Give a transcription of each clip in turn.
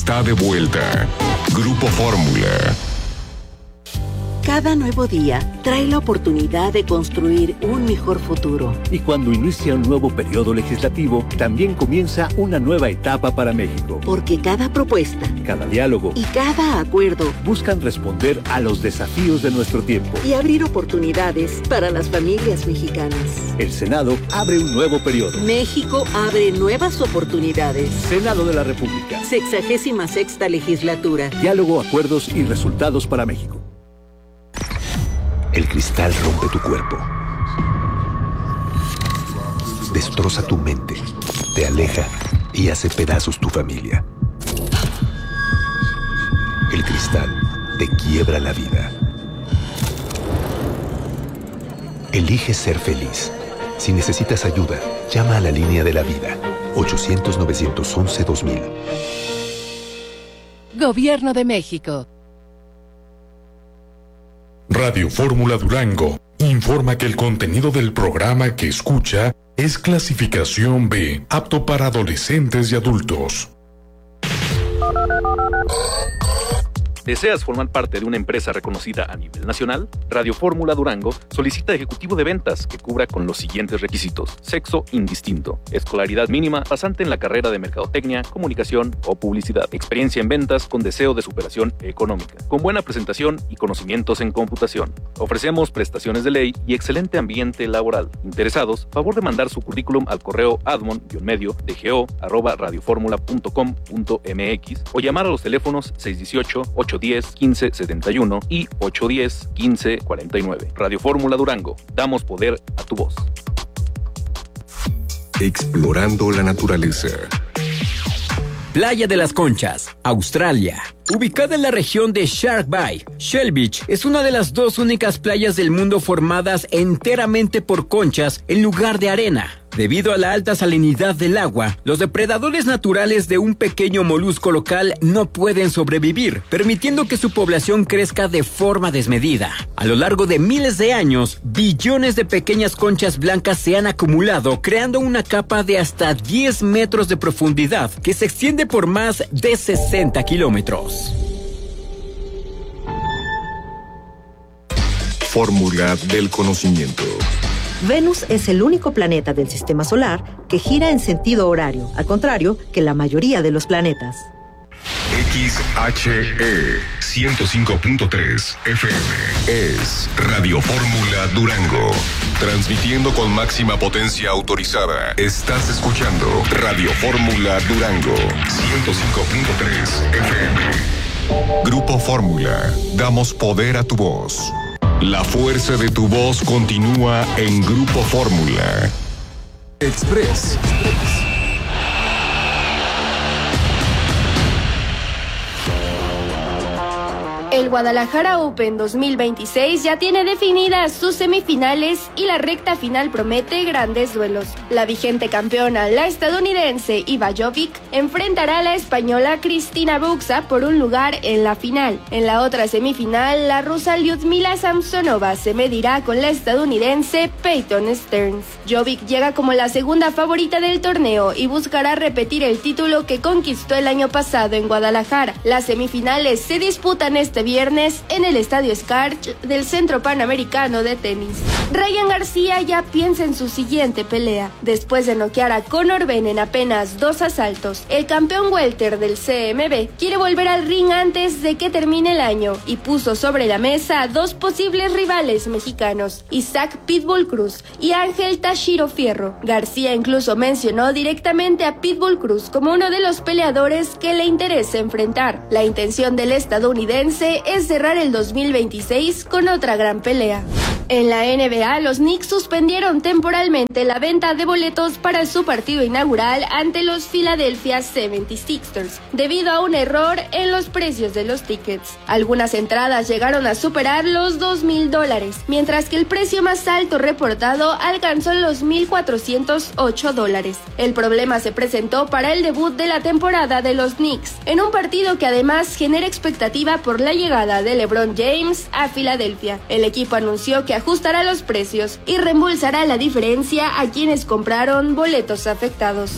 está de vuelta. Grupo Fórmula. Cada nuevo día trae la oportunidad de construir un mejor futuro. Y cuando inicia un nuevo periodo legislativo, también comienza una nueva etapa para México. Porque cada propuesta, cada diálogo y cada acuerdo buscan responder a los desafíos de nuestro tiempo y abrir oportunidades para las familias mexicanas. El Senado abre un nuevo periodo. México abre nuevas oportunidades. Senado de la República. 66ª legislatura. Diálogo, acuerdos y resultados para México. El cristal rompe tu cuerpo, destroza tu mente, te aleja y hace pedazos tu familia. El cristal te quiebra la vida. Elige ser feliz. Si necesitas ayuda, llama a la línea de la vida, 800-911-2000. Gobierno de México. Radio Fórmula Durango informa que el contenido del programa que escucha es clasificación B, apto para adolescentes y adultos. ¿Deseas formar parte de una empresa reconocida a nivel nacional? Radio Fórmula Durango solicita ejecutivo de ventas que cubra con los siguientes requisitos: sexo indistinto, escolaridad mínima, pasante en la carrera de mercadotecnia, comunicación o publicidad, experiencia en ventas con deseo de superación económica, con buena presentación y conocimientos en computación. Ofrecemos prestaciones de ley y excelente ambiente laboral. Interesados, favor de mandar su currículum al correo admon-medio@radioformula.com.mx o llamar a los teléfonos 618-810-1571 y 810-1549. Radio Fórmula Durango. Damos poder a tu voz. Explorando la naturaleza. Playa de las Conchas, Australia. Ubicada en la región de Shark Bay, Shell Beach es una de las dos únicas playas del mundo formadas enteramente por conchas en lugar de arena. Debido a la alta salinidad del agua, los depredadores naturales de un pequeño molusco local no pueden sobrevivir, permitiendo que su población crezca de forma desmedida. A lo largo de miles de años, billones de pequeñas conchas blancas se han acumulado, creando una capa de hasta 10 metros de profundidad que se extiende por más de 60 kilómetros. Fórmula del conocimiento. Venus es el único planeta del sistema solar que gira en sentido horario, al contrario que la mayoría de los planetas. XHE 105.3 FM es Radio Fórmula Durango. Transmitiendo con máxima potencia autorizada. Estás escuchando Radio Fórmula Durango 105.3 FM. Grupo Fórmula. Damos poder a tu voz. La fuerza de tu voz continúa en Grupo Fórmula. Express. El Guadalajara Open 2026 ya tiene definidas sus semifinales y la recta final promete grandes duelos. La vigente campeona, la estadounidense Iva Jovic, enfrentará a la española Cristina Buxa por un lugar en la final. En la otra semifinal, la rusa Lyudmila Samsonova se medirá con la estadounidense Peyton Stearns. Jovic llega como la segunda favorita del torneo y buscará repetir el título que conquistó el año pasado en Guadalajara. Las semifinales se disputan este viernes en el Estadio Skarch del Centro Panamericano de Tenis. Ryan García ya piensa en su siguiente pelea. Después de noquear a Conor Benn en apenas 2 asaltos, el campeón welter del CMB quiere volver al ring antes de que termine el año y puso sobre la mesa a 2 posibles rivales mexicanos, Isaac Pitbull Cruz y Ángel Tashiro Fierro. García incluso mencionó directamente a Pitbull Cruz como uno de los peleadores que le interesa enfrentar. La intención del estadounidense es cerrar el 2026 con otra gran pelea. En la NBA, los Knicks suspendieron temporalmente la venta de boletos para su partido inaugural ante los Philadelphia 76ers, debido a un error en los precios de los tickets. Algunas entradas llegaron a superar los $2,000, mientras que el precio más alto reportado alcanzó los $1,408. El problema se presentó para el debut de la temporada de los Knicks, en un partido que además genera expectativa por la llegada de LeBron James a Filadelfia. El equipo anunció que ajustará los precios y reembolsará la diferencia a quienes compraron boletos afectados.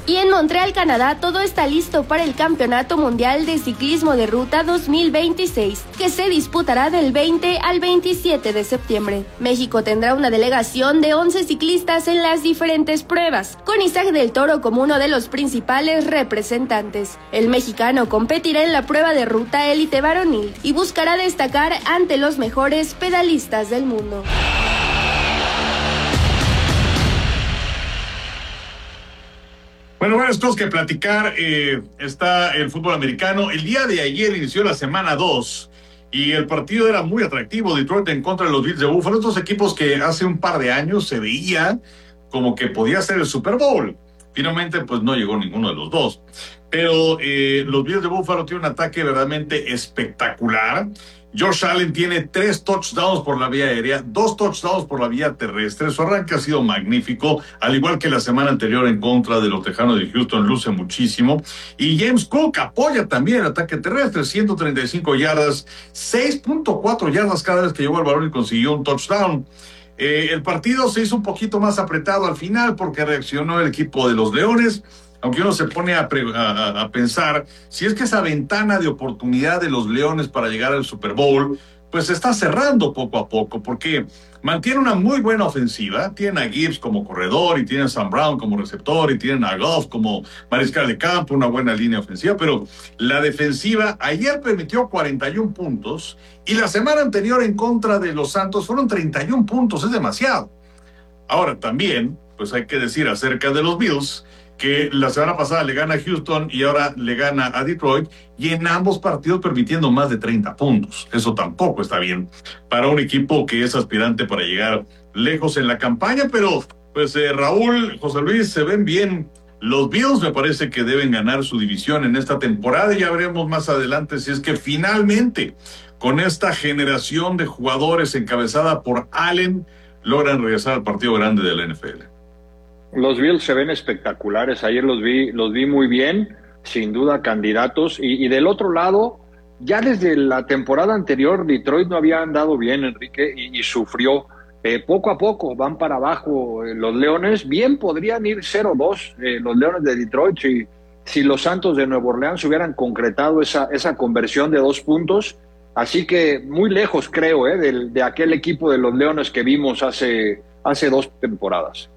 Y en Montreal, Canadá, todo está listo para el Campeonato Mundial de Ciclismo de Ruta 2026, que se disputará del 20 al 27 de septiembre. México tendrá una delegación de 11 ciclistas en las diferentes pruebas, con Isaac del Toro como uno de los principales representantes. El mexicano competirá en la prueba de ruta élite varonil y buscará destacar ante los mejores pedalistas del mundo. Bueno, varias cosas que platicar. Está el fútbol americano. El día de ayer inició la semana 2 y el partido era muy atractivo. Detroit en contra de los Bills de Buffalo. Estos equipos que hace un par de años se veía como que podía ser el Super Bowl. Finalmente, pues no llegó ninguno de los dos. Pero los Bills de Buffalo tienen un ataque verdaderamente espectacular. Josh Allen tiene 3 touchdowns por la vía aérea, 2 touchdowns por la vía terrestre. Su arranque ha sido magnífico, al igual que la semana anterior en contra de los Tejanos de Houston, luce muchísimo. Y James Cook apoya también el ataque terrestre, 135 yardas, 6.4 yardas cada vez que llegó al balón y consiguió un touchdown. El partido se hizo un poquito más apretado al final porque reaccionó el equipo de los Leones. Aunque uno se pone a pensar, si es que esa ventana de oportunidad de los Leones para llegar al Super Bowl, pues se está cerrando poco a poco, porque mantiene una muy buena ofensiva. Tienen a Gibbs como corredor, y tienen a Sam Brown como receptor, y tienen a Goff como mariscal de campo, una buena línea ofensiva, pero la defensiva ayer permitió 41 puntos, y la semana anterior en contra de los Santos fueron 31 puntos, es demasiado. Ahora también, pues hay que decir acerca de los Bills, que la semana pasada le gana a Houston y ahora le gana a Detroit, y en ambos partidos permitiendo más de 30 puntos. Eso tampoco está bien para un equipo que es aspirante para llegar lejos en la campaña, pero pues Raúl, José Luis, se ven bien los Bills. Me parece que deben ganar su división en esta temporada y ya veremos más adelante si es que finalmente con esta generación de jugadores encabezada por Allen logran regresar al partido grande de la NFL. Los Bills se ven espectaculares, ayer los vi muy bien, sin duda candidatos, y del otro lado, ya desde la temporada anterior Detroit no había andado bien, Enrique, y sufrió. Poco a poco van para abajo los Leones, bien podrían ir 0-2 los Leones de Detroit si los Santos de Nueva Orleans hubieran concretado esa conversión de 2 puntos, así que muy lejos creo de aquel equipo de los Leones que vimos hace 2 temporadas.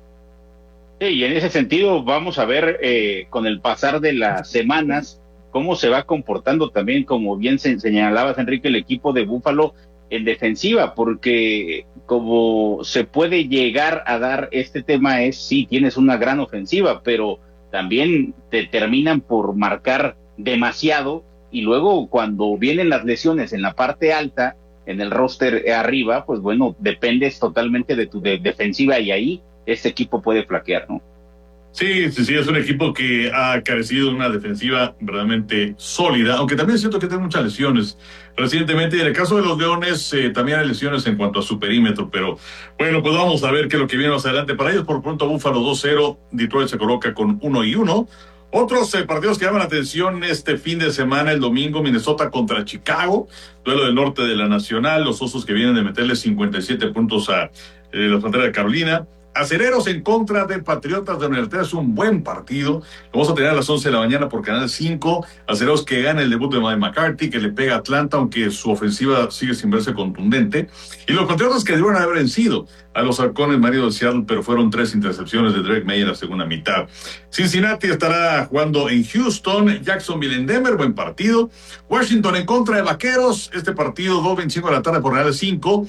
Sí, y en ese sentido vamos a ver con el pasar de las semanas cómo se va comportando también, como bien señalabas, Enrique, el equipo de Búfalo en defensiva, porque como se puede llegar a dar este tema es, sí, tienes una gran ofensiva, pero también te terminan por marcar demasiado, y luego cuando vienen las lesiones en la parte alta, en el roster arriba, pues bueno, dependes totalmente de tu defensiva, y ahí este equipo puede flaquear, ¿no? Sí, es un equipo que ha carecido de una defensiva verdaderamente sólida, aunque también siento que tiene muchas lesiones recientemente, y en el caso de los Leones también hay lesiones en cuanto a su perímetro, pero bueno, pues vamos a ver qué es lo que viene más adelante para ellos. Por pronto Búfalo 2-0, Detroit se coloca con 1-1. Otros partidos que llaman la atención este fin de semana, el domingo, Minnesota contra Chicago, duelo del norte de la Nacional, los Osos que vienen de meterle 57 puntos a la Pantera de Carolina. Acereros en contra de Patriotas de Nueva York, es un buen partido. Lo vamos a tener a las 11 de la mañana por Canal 5. Acereros que gana el debut de Mike McCarthy, que le pega a Atlanta, aunque su ofensiva sigue sin verse contundente. Y los Patriotas que debieron haber vencido a los Halcones marinos de Seattle, pero fueron 3 intercepciones de Drake May en la segunda mitad. Cincinnati estará jugando en Houston, Jacksonville en Denver, buen partido. Washington en contra de Vaqueros, este partido 2:25 de la tarde por Canal 5.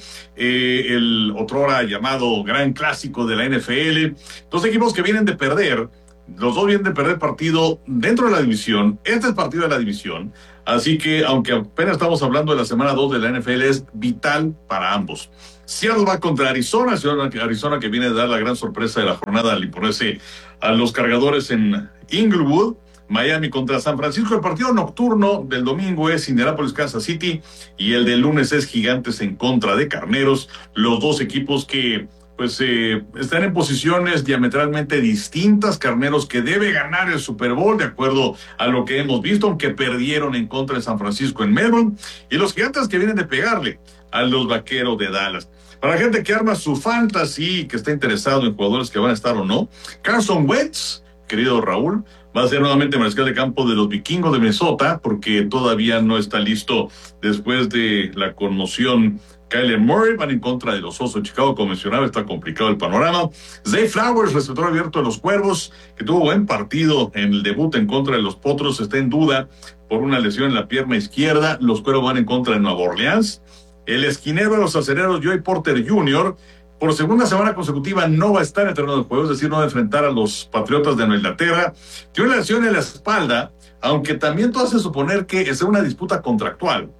El otrora llamado Gran Clásico de la NFL. Dos equipos que vienen de perder, los dos vienen de perder partido dentro de la división. Este es partido de la división, así que aunque apenas estamos hablando de la semana 2 de la NFL, es vital para ambos. Seattle va contra Arizona que viene de dar la gran sorpresa de la jornada al imponerse a los Cargadores en Inglewood. Miami contra San Francisco. El partido nocturno del domingo es Indianapolis, Kansas City, y el del lunes es Gigantes en contra de Carneros. Los dos equipos que pues están en posiciones diametralmente distintas. Carneros que debe ganar el Super Bowl de acuerdo a lo que hemos visto, aunque perdieron en contra de San Francisco en Melbourne, y los Gigantes que vienen de pegarle a los Vaqueros de Dallas. Para la gente que arma su fantasy, que está interesado en jugadores que van a estar o no, Carson Wentz, querido Raúl, va a ser nuevamente mariscal de campo de los Vikingos de Minnesota, porque todavía no está listo después de la conmoción. Kyler Murray van en contra de los Osos de Chicago, como mencionaba, está complicado el panorama. Zay Flowers, receptor abierto de los Cuervos, que tuvo buen partido en el debut en contra de los Potros, está en duda por una lesión en la pierna izquierda. Los Cuervos van en contra de Nueva Orleans. El esquinero de los Acereros, Joey Porter Jr., por segunda semana consecutiva no va a estar en el terreno de juego, es decir, no va a enfrentar a los Patriotas de Nueva Inglaterra. Tiene una lesión en la espalda, aunque también todo hace suponer que es una disputa contractual.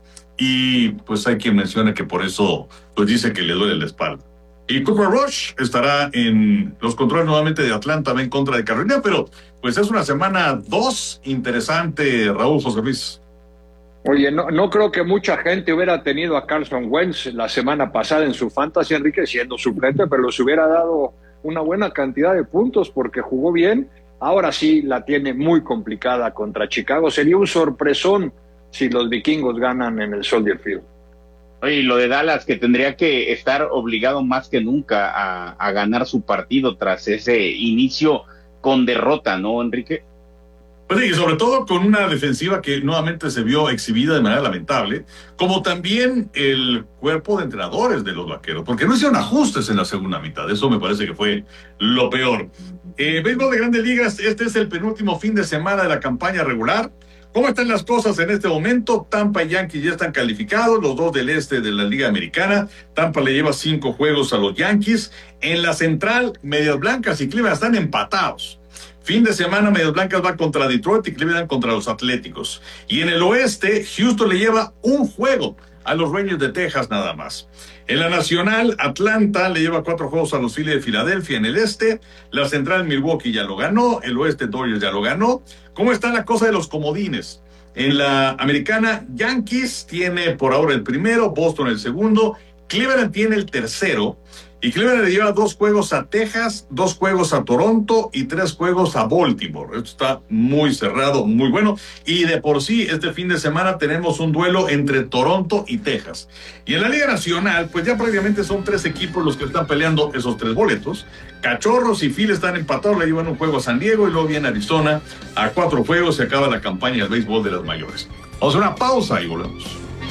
Y pues hay quien menciona que por eso pues dice que le duele la espalda. Y Cooper Rush estará en los controles nuevamente de Atlanta, va en contra de Carolina, pero pues es una semana 2 interesante, Raúl, José Luis. Oye, no creo que mucha gente hubiera tenido a Carson Wentz la semana pasada en su fantasy, Enrique, siendo suplente, pero les hubiera dado una buena cantidad de puntos porque jugó bien. Ahora sí la tiene muy complicada contra Chicago. Sería un sorpresón si los Vikingos ganan en el Soldier Field. Oye, y lo de Dallas, que tendría que estar obligado más que nunca a ganar su partido tras ese inicio con derrota, ¿no, Enrique? Pues sí, y sobre todo con una defensiva que nuevamente se vio exhibida de manera lamentable, como también el cuerpo de entrenadores de los Vaqueros, porque no hicieron ajustes en la segunda mitad. Eso me parece que fue lo peor. Béisbol de Grandes Ligas, este es el penúltimo fin de semana de la campaña regular. ¿Cómo están las cosas en este momento? Tampa y Yankees ya están calificados, los dos del este de la Liga Americana. Tampa le lleva 5 juegos a los Yankees. En la central, Medias Blancas y Cleveland están empatados. Fin de semana, Medias Blancas va contra Detroit y Cleveland contra los Atléticos. Y en el oeste, Houston le lleva 1 juego a los Rangers de Texas nada más. En la nacional, Atlanta le lleva 4 juegos a los Phillies de Filadelfia. En el este, la central Milwaukee ya lo ganó, el oeste Dodgers ya lo ganó. ¿Cómo está la cosa de los comodines? En la americana, Yankees tiene por ahora el primero, Boston el segundo, Cleveland tiene el tercero. Y Cleveland le lleva 2 juegos a Texas, 2 juegos a Toronto y 3 juegos a Baltimore. Esto está muy cerrado, muy bueno. Y de por sí, este fin de semana tenemos un duelo entre Toronto y Texas. Y en la Liga Nacional, pues ya prácticamente son 3 equipos los que están peleando esos 3 boletos. Cachorros y Phillies están empatados, le llevan 1 juego a San Diego y luego viene Arizona a 4 juegos. Se acaba la campaña del béisbol de las mayores. Vamos a una pausa y volvemos.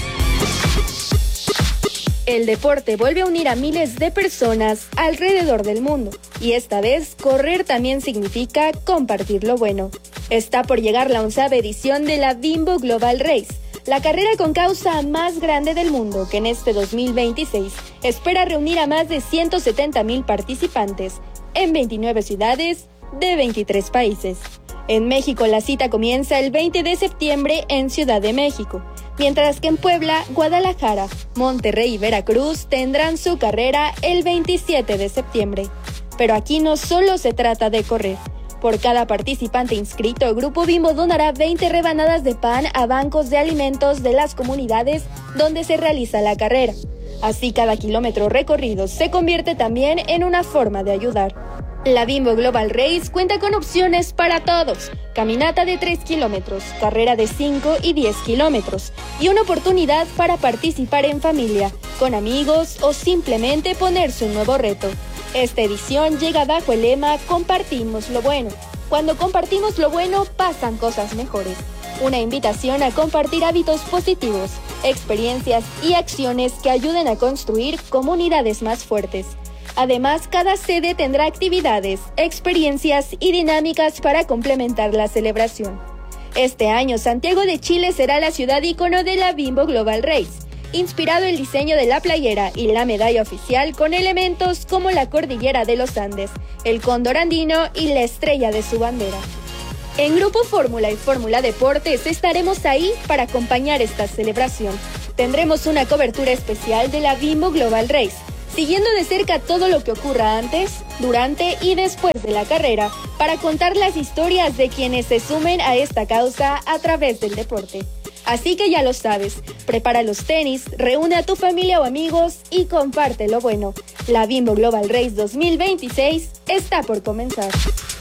El deporte vuelve a unir a miles de personas alrededor del mundo. Y esta vez, correr también significa compartir lo bueno. Está por llegar la 11ª edición de la Bimbo Global Race, la carrera con causa más grande del mundo, que en este 2026 espera reunir a más de 170,000 participantes en 29 ciudades de 23 países. En México la cita comienza el 20 de septiembre en Ciudad de México, mientras que en Puebla, Guadalajara, Monterrey y Veracruz tendrán su carrera el 27 de septiembre. Pero aquí no solo se trata de correr. Por cada participante inscrito, Grupo Bimbo donará 20 rebanadas de pan a bancos de alimentos de las comunidades donde se realiza la carrera. Así cada kilómetro recorrido se convierte también en una forma de ayudar. La Bimbo Global Race cuenta con opciones para todos: caminata de 3 kilómetros, carrera de 5 y 10 kilómetros, y una oportunidad para participar en familia, con amigos o simplemente ponerse un nuevo reto. Esta edición llega bajo el lema Compartimos lo bueno. Cuando compartimos lo bueno, pasan cosas mejores. Una invitación a compartir hábitos positivos, experiencias y acciones que ayuden a construir comunidades más fuertes. Además, cada sede tendrá actividades, experiencias y dinámicas para complementar la celebración. Este año, Santiago de Chile será la ciudad ícono de la Bimbo Global Race, inspirado el diseño de la playera y la medalla oficial con elementos como la cordillera de los Andes, el cóndor andino y la estrella de su bandera. En Grupo Fórmula y Fórmula Deportes estaremos ahí para acompañar esta celebración. Tendremos una cobertura especial de la Bimbo Global Race, siguiendo de cerca todo lo que ocurra antes, durante y después de la carrera, para contar las historias de quienes se sumen a esta causa a través del deporte. Así que ya lo sabes, prepara los tenis, reúne a tu familia o amigos y comparte lo bueno. La Bimbo Global Race 2026 está por comenzar.